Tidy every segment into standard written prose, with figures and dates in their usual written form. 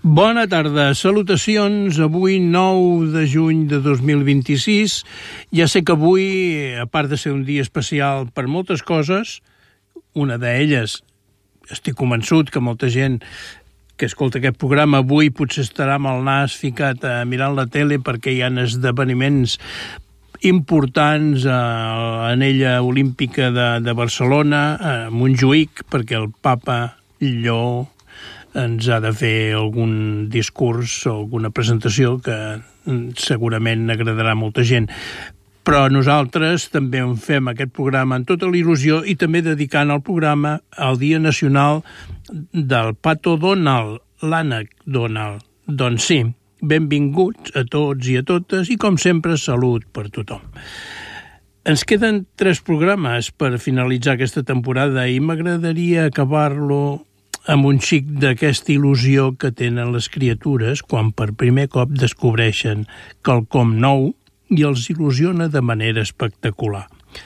Bona tarda, salutacions. Avui 9 de juny de 2026. Ja sé que avui, a part de ser un dia especial per moltes coses, una d'elles, estic convençut que molta gent que escolta aquest programa avui potser estarà amb el nas ficat a mirar la tele perquè hi ha esdeveniments importants a l'anella olímpica de Barcelona, a Montjuïc, perquè el papa Lleó ens ha de fer algun discurs o alguna presentació que segurament agradarà a molta gent. Però nosaltres també en fem aquest programa amb tota la il·lusió i també dedicant el programa al Dia Nacional del Pato Donald, l'ànec Donald. Doncs sí, benvinguts a tots i a totes i, com sempre, salut per tothom. Ens queden 3 programes per finalitzar aquesta temporada i m'agradaria acabar-lo amb un xic d'aquesta il·lusió que tenen les criatures quan per primer cop descobreixen quelcom nou i els il·lusiona de manera espectacular.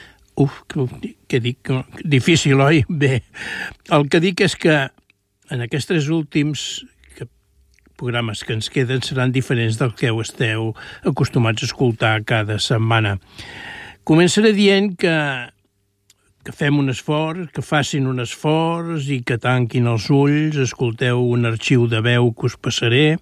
Què dic? Difícil, oi? Bé, el que dic és que en aquests 3 últims programes que ens queden seran diferents del que esteu acostumats a escoltar cada setmana. Començaré dient que fem un esforç, que facin un esforç i que tanquin els ulls, escolteu un arxiu de veu que us passaré.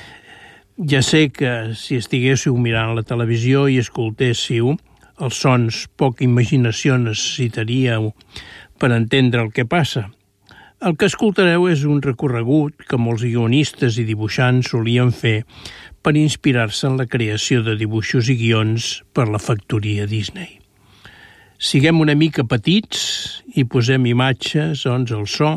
Ja sé que si estiguéssiu mirant la televisió i escoltéssiu els sons, poca imaginació necessitaríeu per entendre el que passa. El que escoltareu és un recorregut que molts guionistes i dibuixants solien fer per inspirar-se en la creació de dibuixos i guions per la factoria Disney. Siguem una mica petits i posem imatges, sons, el so,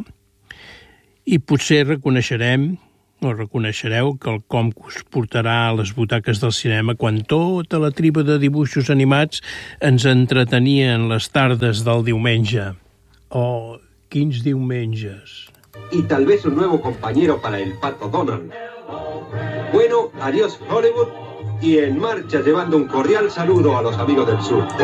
i potser reconeixerem o reconeixereu quelcom que us portarà a les butaques del cinema quan tota la triba de dibuixos animats ens entretenia en les tardes del diumenge. Oh, quins diumenges. Y tal vez un nuevo compañero para el Pato Donald. Bueno, adiós Hollywood y en marcha llevando un cordial saludo a los amigos del sur.